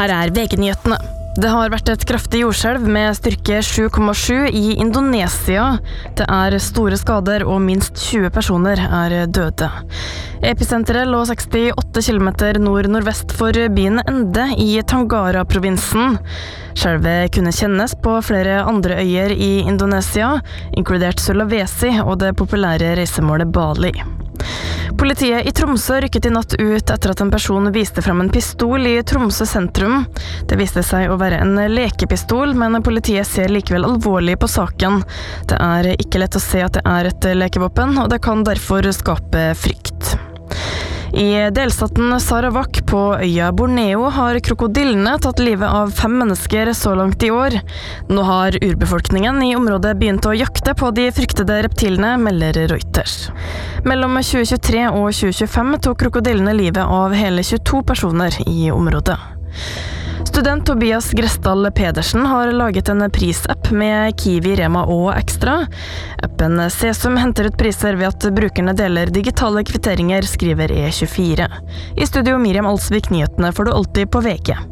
Her VG-nyhetene. Det har vært et kraftig jordskjelv med styrke 7,7 i Indonesia. Det store skader og minst 20 personer døde. Episenteret lå 68 kilometer nord-nordvest for byen Ende i Tanggara-provinsen. Skjelvet kunne kjennes på flere andre øyer i Indonesia, inkludert Sulawesi og det populære reisemålet Bali. Politiet i Tromsø rykket i natt ut etter at en person viste frem en pistol i Tromsø sentrum. Det viste seg å være en lekepistol, men politiet ser likevel alvorlig på saken. Det ikke lett å se at det et lekevåpen, og det kan derfor skape frykt. I delstaten Sarawak på øya Borneo har krokodillene tatt livet av 5 mennesker så langt i år. Nå har urbefolkningen i området begynt å jakte på de fryktede reptilene, melder Reuters. Mellom 2023 og 2025 tok krokodillene livet av hele 22 personer i området. Student Tobias Grestall Pedersen har laget en prisapp med Kiwi, Rema og Extra. Appen Sesum henter ut priser ved at brukerne deler digitale kvitteringer, skriver E24. I studio Miriam Alsvik, nyhetene får du alltid på VG.